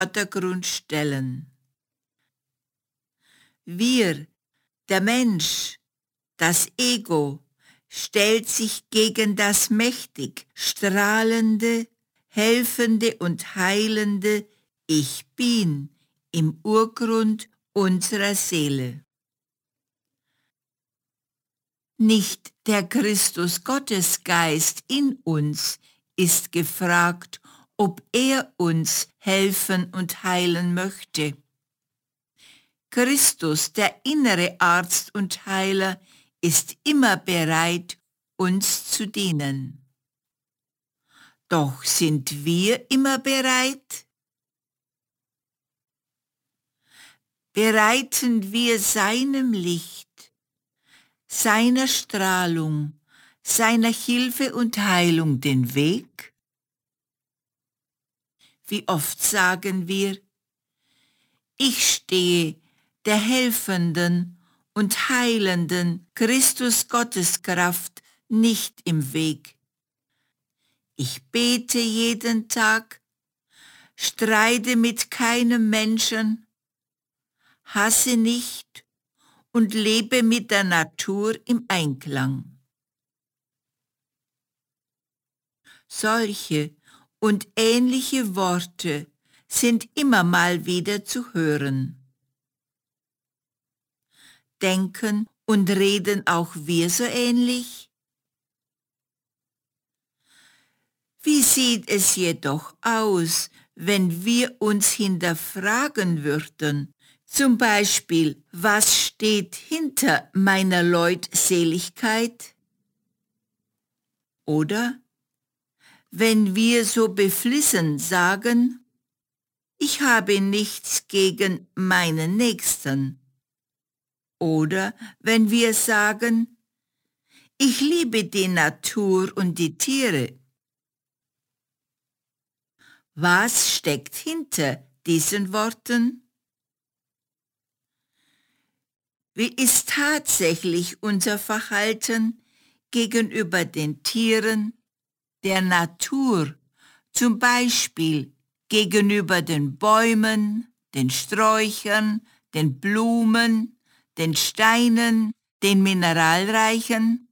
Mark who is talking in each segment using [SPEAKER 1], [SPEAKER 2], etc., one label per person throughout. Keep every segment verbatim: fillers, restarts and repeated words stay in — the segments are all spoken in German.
[SPEAKER 1] Vordergrund stellen. Wir, der Mensch, das Ego, stellt sich gegen das mächtig strahlende, helfende und heilende Ich Bin im Urgrund unserer Seele. Nicht der Christus-Gottesgeist in uns ist gefragt, ob er uns helfen und heilen möchte. Christus, der innere Arzt und Heiler, ist immer bereit, uns zu dienen. Doch sind wir immer bereit? Bereiten wir seinem Licht, seiner Strahlung, seiner Hilfe und Heilung den Weg? Wie oft sagen wir, ich stehe der helfenden und heilenden Christus-Gotteskraft nicht im Weg. Ich bete jeden Tag, streite mit keinem Menschen, hasse nicht und lebe mit der Natur im Einklang. Solche und ähnliche Worte sind immer mal wieder zu hören. Denken und reden auch wir so ähnlich? Wie sieht es jedoch aus, wenn wir uns hinterfragen würden, zum Beispiel, was steht hinter meiner Leutseligkeit? Oder wenn wir so beflissen sagen, ich habe nichts gegen meinen Nächsten. Oder wenn wir sagen, ich liebe die Natur und die Tiere. Was steckt hinter diesen Worten? Wie ist tatsächlich unser Verhalten gegenüber den Tieren, der Natur, zum Beispiel gegenüber den Bäumen, den Sträuchern, den Blumen, den Steinen, den Mineralreichen?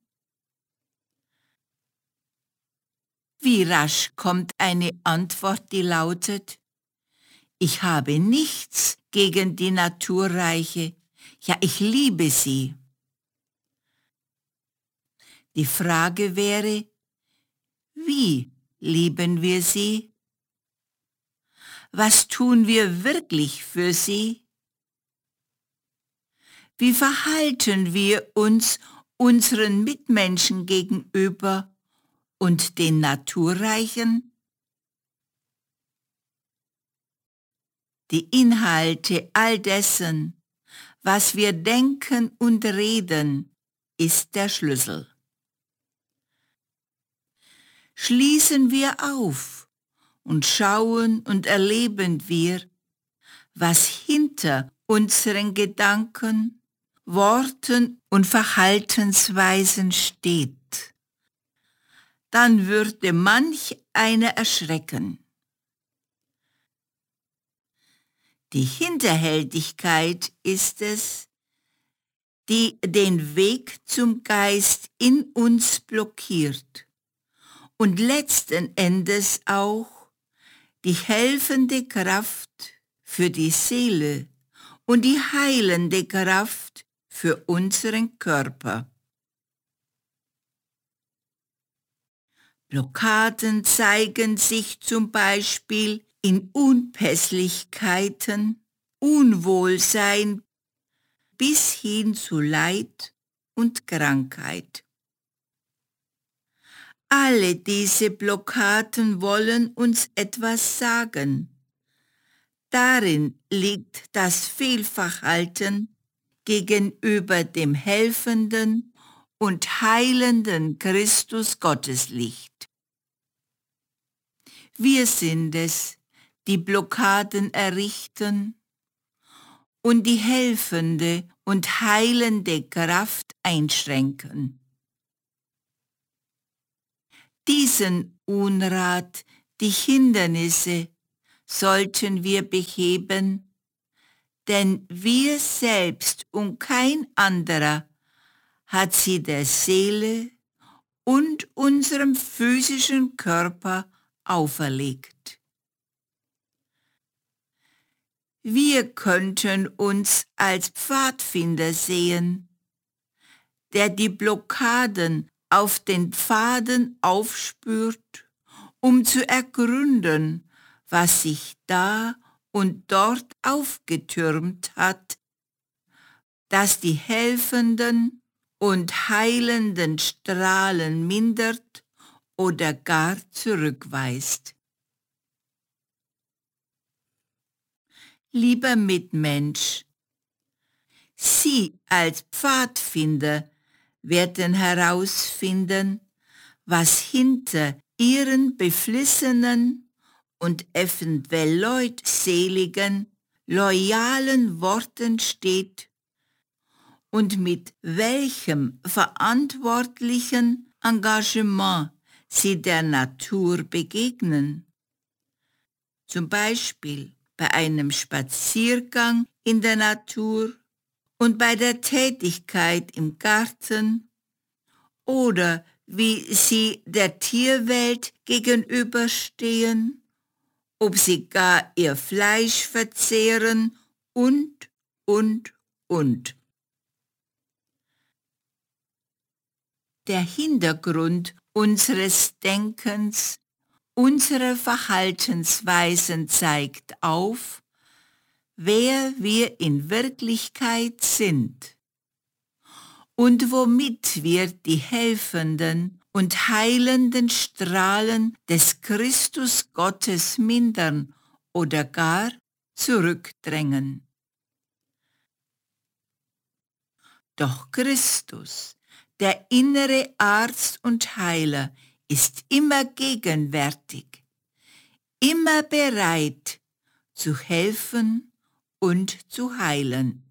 [SPEAKER 1] Wie rasch kommt eine Antwort, die lautet, ich habe nichts gegen die Naturreiche, ja, ich liebe sie. Die Frage wäre, wie lieben wir sie? Was tun wir wirklich für sie? Wie verhalten wir uns unseren Mitmenschen gegenüber und den Naturreichen? Die Inhalte all dessen, was wir denken und reden, ist der Schlüssel. Schließen wir auf und schauen und erleben wir, was hinter unseren Gedanken, Worten und Verhaltensweisen steht, dann würde manch einer erschrecken. Die Hinterhältigkeit ist es, die den Weg zum Geist in uns blockiert und letzten Endes auch die helfende Kraft für die Seele und die heilende Kraft für unseren Körper. Blockaden zeigen sich zum Beispiel in Unpässlichkeiten, Unwohlsein bis hin zu Leid und Krankheit. Alle diese Blockaden wollen uns etwas sagen. Darin liegt das Fehlverhalten gegenüber dem helfenden und heilenden Christus Gotteslicht. Wir sind es, die Blockaden errichten und die helfende und heilende Kraft einschränken. Diesen Unrat, die Hindernisse, sollten wir beheben, denn wir selbst und kein anderer hat sie der Seele und unserem physischen Körper auferlegt. Wir könnten uns als Pfadfinder sehen, der die Blockaden auf den Pfaden aufspürt, um zu ergründen, was sich da und dort aufgetürmt hat, das die helfenden und heilenden Strahlen mindert oder gar zurückweist. Lieber Mitmensch, Sie als Pfadfinder werden herausfinden, was hinter Ihren beflissenen und eventuell leutseligen, loyalen Worten steht und mit welchem verantwortlichen Engagement Sie der Natur begegnen. Zum Beispiel bei einem Spaziergang in der Natur und bei der Tätigkeit im Garten oder wie Sie der Tierwelt gegenüberstehen, ob Sie gar ihr Fleisch verzehren und, und, und. Der Hintergrund unseres Denkens, unserer Verhaltensweisen zeigt auf, wer wir in Wirklichkeit sind und womit wir die helfenden und heilenden Strahlen des Christus Gottes mindern oder gar zurückdrängen. Doch Christus, der innere Arzt und Heiler, ist immer gegenwärtig, immer bereit zu helfen und zu heilen.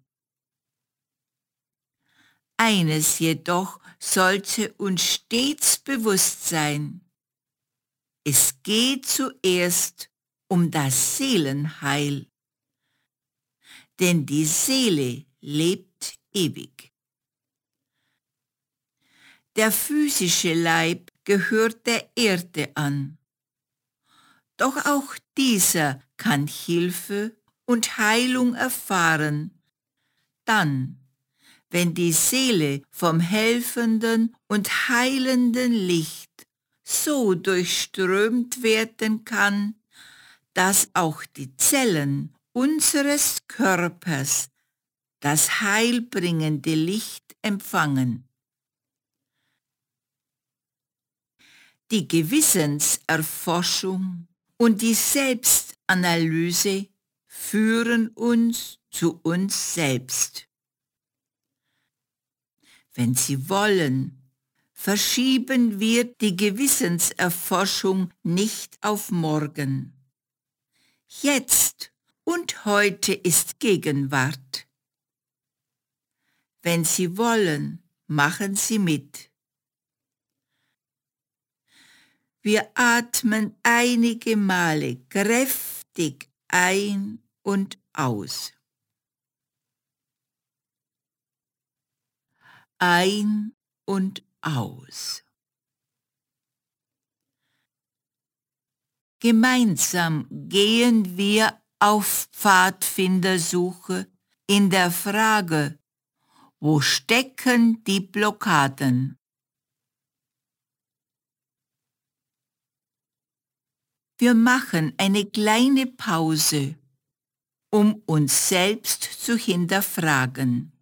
[SPEAKER 1] Eines jedoch sollte uns stets bewusst sein: Es geht zuerst um das Seelenheil, denn die Seele lebt ewig. Der physische Leib gehört der Erde an. Doch auch dieser kann Hilfe und Heilung erfahren, dann, wenn die Seele vom helfenden und heilenden Licht so durchströmt werden kann, dass auch die Zellen unseres Körpers das heilbringende Licht empfangen. Die Gewissenserforschung und die Selbstanalyse führen uns zu uns selbst. Wenn Sie wollen, verschieben wir die Gewissenserforschung nicht auf morgen. Jetzt und heute ist Gegenwart. Wenn Sie wollen, machen Sie mit. Wir atmen einige Male kräftig ein und aus. Ein und aus. Gemeinsam gehen wir auf Pfadfindersuche in der Frage: Wo stecken die Blockaden? Wir machen eine kleine Pause, um uns selbst zu hinterfragen.